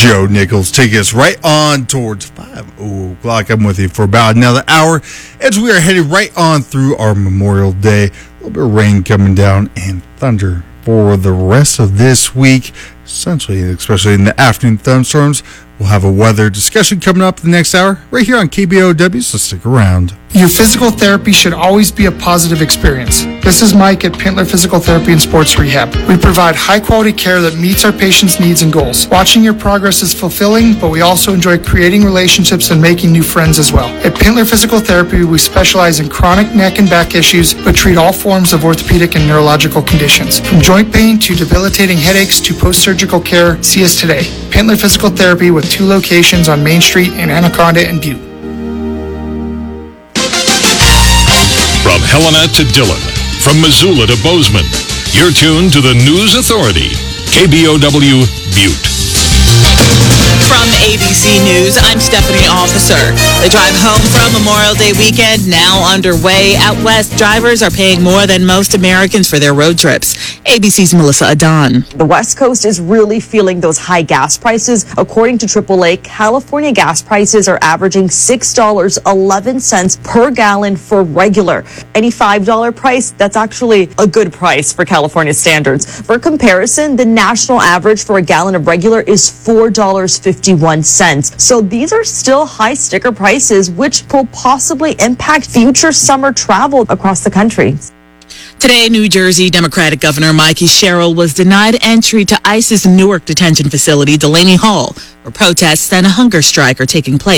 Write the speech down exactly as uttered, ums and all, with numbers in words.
Joe Nichols, taking us right on towards five o'clock. I'm with you for about another hour as we are headed right on through our Memorial Day. A little bit of rain coming down and thunder for the rest of this week, essentially, especially in the afternoon thunderstorms. We'll have a weather discussion coming up the next hour right here on K B O W, so stick around. Your physical therapy should always be a positive experience. This is Mike at Pintler Physical Therapy and Sports Rehab. We provide high-quality care that meets our patients' needs and goals. Watching your progress is fulfilling, but we also enjoy creating relationships and making new friends as well. At Pintler Physical Therapy, we specialize in chronic neck and back issues, but treat all forms of orthopedic and neurological conditions. From joint pain to debilitating headaches to post-surgical care, see us today. Pintler Physical Therapy with two locations on Main Street in Anaconda and Butte. From Helena to Dillon, from Missoula to Bozeman, you're tuned to the News Authority, K B O W Butte. From A B C News, I'm Stephanie Officer. The drive home from Memorial Day weekend now underway. Out west, drivers are paying more than most Americans for their road trips. A B C's Melissa Adon. The West Coast is really feeling those high gas prices. According to triple A, California gas prices are averaging six dollars and eleven cents per gallon for regular. Any five dollars price, that's actually a good price for California standards. For comparison, the national average for a gallon of regular is four dollars and fifty-one cents. So these are still high sticker prices, which will possibly impact future summer travel across the country. Today, New Jersey Democratic Governor Mikey Sherrill was denied entry to ICE's Newark detention facility, Delaney Hall, where protests and a hunger strike are taking place.